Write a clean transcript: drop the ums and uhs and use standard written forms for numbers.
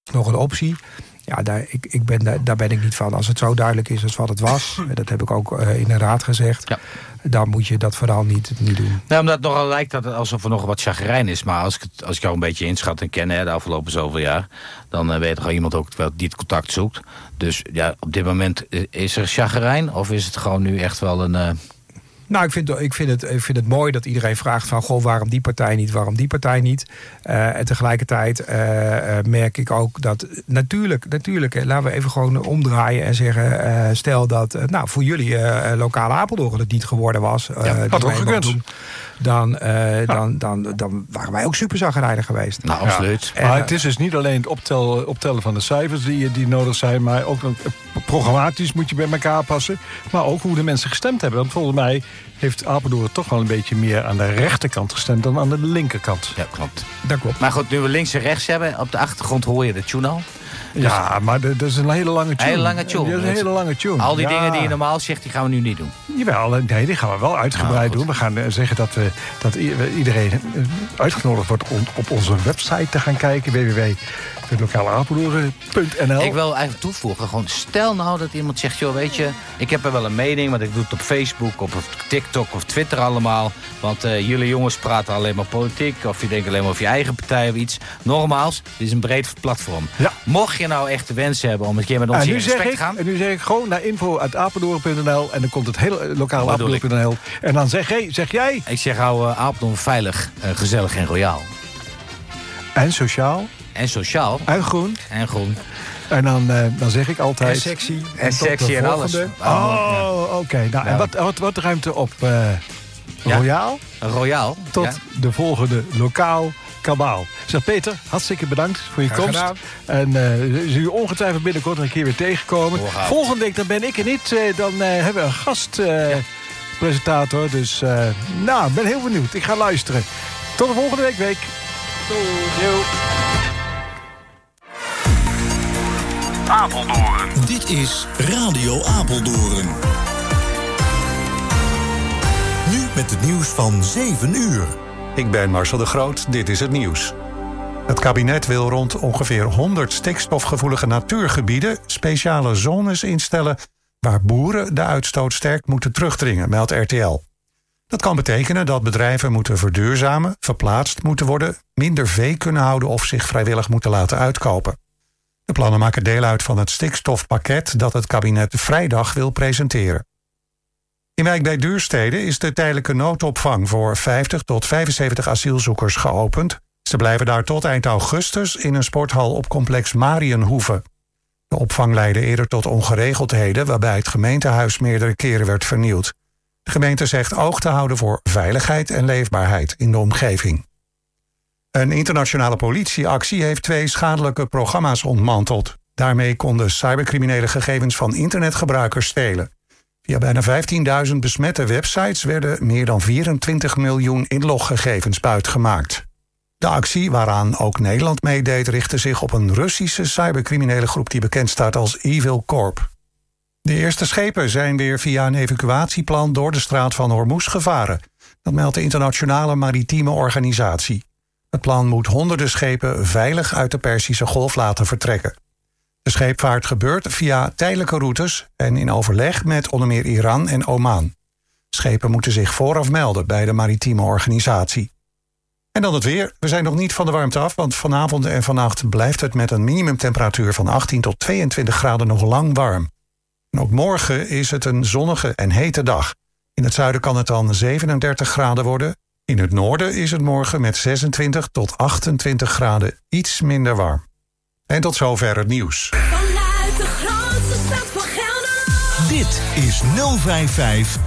nog een optie. Ja, daar ben ik niet van. Als het zo duidelijk is als wat het was, dat heb ik ook in de raad gezegd, dan moet je dat vooral niet doen. Nou, omdat het nogal lijkt dat het alsof er nog wat chagrijn is. Maar als ik jou een beetje inschat en ken, de afgelopen zoveel jaar, dan weet er gewoon iemand ook die het contact zoekt. Dus ja, op dit moment is er chagrijn, of is het gewoon nu echt wel een... Nou, ik vind het mooi dat iedereen vraagt van, goh, waarom die partij niet? En tegelijkertijd merk ik ook dat natuurlijk, laten we even gewoon omdraaien en zeggen, stel dat voor jullie lokale Apeldoorn het niet geworden was. Had ook gekund. Dan waren wij ook super zagrijnig geweest. Nou, absoluut. Maar het is dus niet alleen het optellen van de cijfers die nodig zijn, maar ook programmatisch moet je bij elkaar passen. Maar ook hoe de mensen gestemd hebben. Want volgens mij heeft Apeldoorn toch wel een beetje meer aan de rechterkant gestemd dan aan de linkerkant. Ja, klopt. Dat klopt. Maar goed, nu we links en rechts hebben, op de achtergrond hoor je de tune al. Dus ja, maar dat is een hele lange tune. Dat is een hele lange tune. Al die dingen die je normaal zegt, die gaan we nu niet doen. Jawel, nee, die gaan we wel uitgebreid doen. We gaan zeggen dat iedereen uitgenodigd wordt om op onze website te gaan kijken. www.lokaleapeldoorn.nl. Ik wil eigenlijk toevoegen, gewoon stel nou dat iemand zegt, joh, weet je, ik heb er wel een mening, want ik doe het op Facebook, op TikTok of Twitter allemaal. Want jullie jongens praten alleen maar politiek, of je denkt alleen maar over je eigen partij of iets. Nogmaals, dit is een breed platform. Ja. Mocht je nou echt de wens hebben om een keer met ons in gesprek te gaan. En nu zeg ik gewoon naar info@apeldoorn.nl en dan komt het hele lokale Apeldoorn.nl. En dan zeg jij? Ik zeg hou Apeldoorn veilig, gezellig en royaal. En sociaal. En sociaal. En groen. En groen. En dan zeg ik altijd... En sexy. En sexy en alles. Oké. Nou, en wat ruimte op royaal? Royaal. Tot de volgende lokaal kabaal. Zeg Peter, hartstikke bedankt voor je komst. Gedaan. En zul je ongetwijfeld binnenkort nog een keer weer tegenkomen. Volgende week dan ben ik er niet. Dan hebben we een gastpresentator. Dus ik ben heel benieuwd. Ik ga luisteren. Tot de volgende week. Doei. Apeldoorn. Dit is Radio Apeldoorn. Nu met het nieuws van 7 uur. Ik ben Marcel de Groot, dit is het nieuws. Het kabinet wil rond ongeveer 100 stikstofgevoelige natuurgebieden speciale zones instellen waar boeren de uitstoot sterk moeten terugdringen, meldt RTL. Dat kan betekenen dat bedrijven moeten verduurzamen, verplaatst moeten worden, minder vee kunnen houden of zich vrijwillig moeten laten uitkopen. De plannen maken deel uit van het stikstofpakket dat het kabinet vrijdag wil presenteren. In wijk bij Duurstede is de tijdelijke noodopvang voor 50 tot 75 asielzoekers geopend. Ze blijven daar tot eind augustus in een sporthal op complex Mariënhoeve. De opvang leidde eerder tot ongeregeldheden waarbij het gemeentehuis meerdere keren werd vernield. De gemeente zegt oog te houden voor veiligheid en leefbaarheid in de omgeving. Een internationale politieactie heeft 2 schadelijke programma's ontmanteld. Daarmee konden cybercriminelen gegevens van internetgebruikers stelen. Via bijna 15.000 besmette websites werden meer dan 24 miljoen inloggegevens buitgemaakt. De actie, waaraan ook Nederland meedeed, richtte zich op een Russische cybercriminele groep die bekend staat als Evil Corp. De eerste schepen zijn weer via een evacuatieplan door de straat van Hormuz gevaren. Dat meldt de Internationale Maritieme Organisatie. Het plan moet honderden schepen veilig uit de Perzische Golf laten vertrekken. De scheepvaart gebeurt via tijdelijke routes en in overleg met onder meer Iran en Oman. Schepen moeten zich vooraf melden bij de Maritieme Organisatie. En dan het weer. We zijn nog niet van de warmte af, want vanavond en vannacht blijft het met een minimumtemperatuur van 18 tot 22 graden nog lang warm. En ook morgen is het een zonnige en hete dag. In het zuiden kan het dan 37 graden worden. In het noorden is het morgen met 26 tot 28 graden iets minder warm. En tot zover het nieuws. Vanuit de grootste stad van Gelderland. Dit is 055